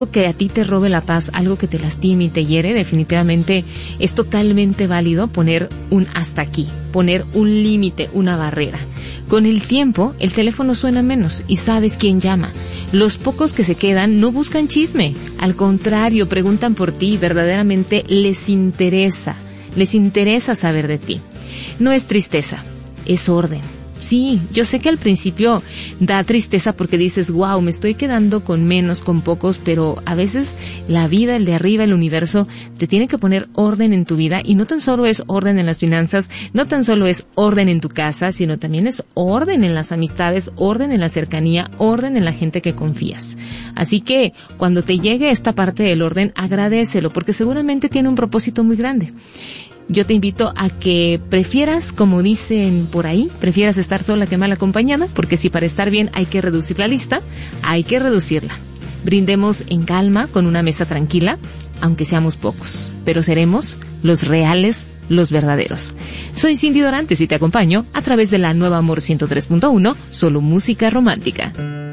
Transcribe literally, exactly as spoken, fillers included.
que a ti te robe la paz, algo que te lastime y te hiere, definitivamente es totalmente válido poner un hasta aquí, poner un límite, una barrera. Con el tiempo, el teléfono suena menos y sabes quién llama. Los pocos que se quedan no buscan chisme, al contrario, preguntan por ti, verdaderamente les interesa, les interesa saber de ti. No es tristeza, es orden. Sí, yo sé que al principio da tristeza porque dices, wow, me estoy quedando con menos, con pocos, pero a veces la vida, el de arriba, el universo, te tiene que poner orden en tu vida, y no tan solo es orden en las finanzas, no tan solo es orden en tu casa, sino también es orden en las amistades, orden en la cercanía, orden en la gente que confías. Así que cuando te llegue esta parte del orden, agradécelo, porque seguramente tiene un propósito muy grande. Yo te invito a que prefieras, como dicen por ahí, prefieras estar sola que mal acompañada, porque si para estar bien hay que reducir la lista, hay que reducirla. Brindemos en calma, con una mesa tranquila, aunque seamos pocos, pero seremos los reales, los verdaderos. Soy Cindy Dorantes y te acompaño a través de la Nueva Amor ciento tres punto uno, solo música romántica.